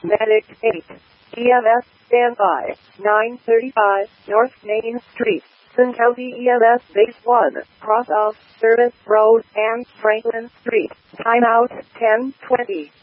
Medic 8. EMS standby. 935 North Main Street. Sun County EMS Base 1. Cross off Service Road and Franklin Street. Timeout 10:20.